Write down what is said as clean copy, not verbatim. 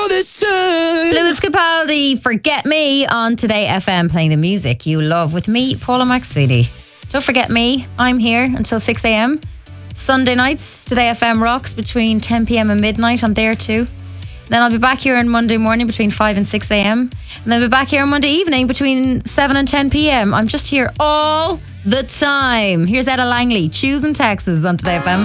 this time. Lewis Capaldi, Forget Me on Today FM, playing the music you love with me, Paula McSweety. Don't forget me, I'm here until 6 a.m. Sunday nights, Today FM rocks between 10 p.m. and midnight. I'm there too. Then I'll be back here on Monday morning between 5 and 6 a.m. And then I'll be back here on Monday evening between 7 and 10 p.m. I'm just here all the time. Here's Etta Langley, Choosing Texas on Today FM.